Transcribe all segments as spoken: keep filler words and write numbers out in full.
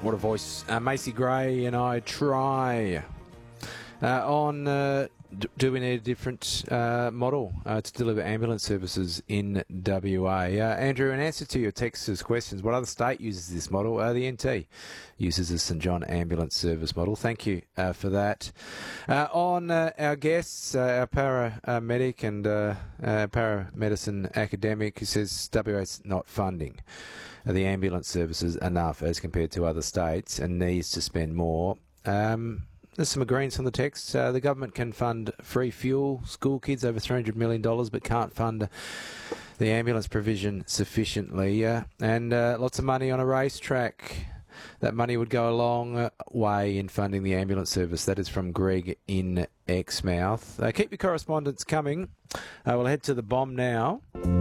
What a voice. Uh, Macy Gray and I try. Uh, on, uh, d- do we need a different uh, model uh, to deliver ambulance services in W A? Uh, Andrew, in answer to your texters' questions, what other state uses this model? Uh, the N T uses the St John Ambulance Service model. Thank you uh, for that. Uh, on uh, our guests, uh, our paramedic and uh, uh, paramedicine academic who says W A's not funding the ambulance services enough as compared to other states and needs to spend more. Um, There's some agreements on the text. Uh, the government can fund free fuel, school kids over three hundred million dollars, but can't fund the ambulance provision sufficiently. Uh, and uh, lots of money on a racetrack. That money would go a long way in funding the ambulance service. That is from Greg in Exmouth. Uh, keep your correspondence coming. Uh, we'll head to the bomb now.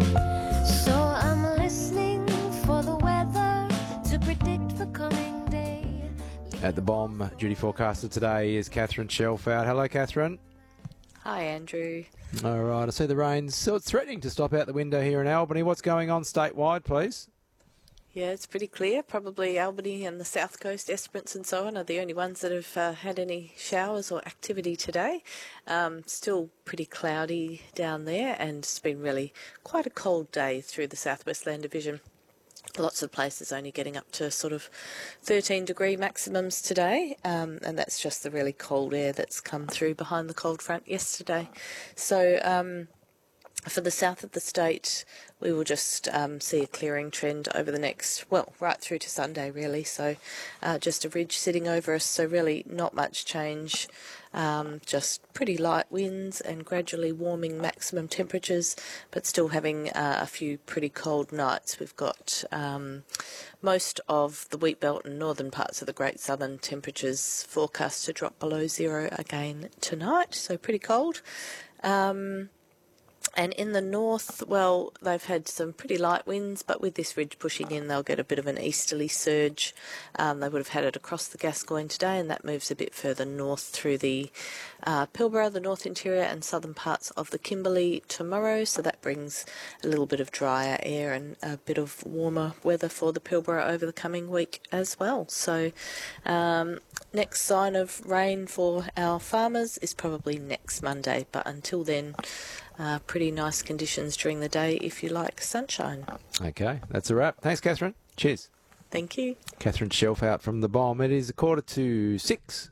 So I'm listening for the weather to predict the coming day. At the bomb, duty forecaster today is Catherine Shelfout. Hello, Catherine. Hi, Andrew. All right, I see the rains. So it's threatening to stop out the window here in Albany. What's going on statewide, please? Yeah, it's pretty clear. Probably Albany and the South Coast, Esperance and so on are the only ones that have uh, had any showers or activity today. Um, still pretty cloudy down there, and it's been really quite a cold day through the South West Land Division. Lots of places only getting up to sort of thirteen degree maximums today, um, and that's just the really cold air that's come through behind the cold front yesterday. So um, for the south of the state, we will just um, see a clearing trend over the next, well, right through to Sunday really. So uh, just a ridge sitting over us, so really not much change. Um, just pretty light winds and gradually warming maximum temperatures, but still having uh, a few pretty cold nights. We've got um, most of the wheat belt and northern parts of the Great Southern temperatures forecast to drop below zero again tonight, so pretty cold. Um, And in the north, well, they've had some pretty light winds, but with this ridge pushing in, they'll get a bit of an easterly surge. Um, they would have had it across the Gascoyne today, and that moves a bit further north through the uh, Pilbara, the north interior and southern parts of the Kimberley tomorrow. So that brings a little bit of drier air and a bit of warmer weather for the Pilbara over the coming week as well. So um, next sign of rain for our farmers is probably next Monday, but until then, Uh, pretty nice conditions during the day if you like sunshine. Okay, that's a wrap. Thanks, Catherine. Cheers. Thank you. Catherine Shelfout from the bomb. It is a quarter to six.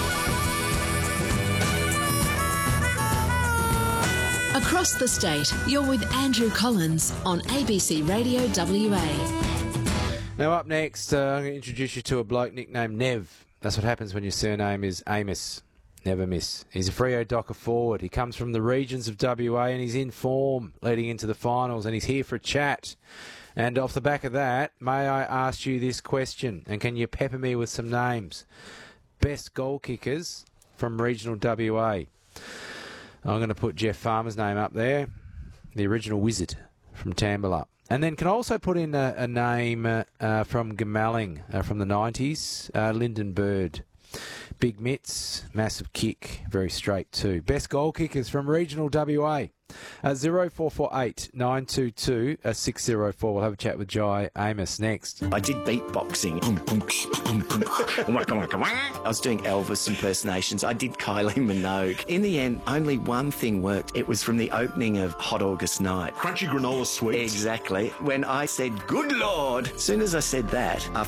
Across the state, you're with Andrew Collins on A B C Radio W A. Now up next, uh, I'm going to introduce you to a bloke nicknamed Nev. That's what happens when your surname is Amos. Never miss. He's a Freo Docker forward. He comes from the regions of W A and he's in form leading into the finals, and he's here for a chat. And off the back of that, may I ask you this question, and can you pepper me with some names? Best goal kickers from regional W A. I'm going to put Jeff Farmer's name up there, the original wizard from Tambela. And then can I also put in a, a name uh, uh, from Gamalling uh, from the nineties, uh, Lyndon Bird. Big mitts, massive kick, very straight too. Best goal kickers from regional W A. Uh, zero four four eight nine two two six zero four. We'll have a chat with Jai Amos next. I did beatboxing. I was doing Elvis impersonations. I did Kylie Minogue. In the end, only one thing worked. It was from the opening of Hot August Night. Crunchy granola sweets. Exactly. When I said, good Lord, as soon as I said that, our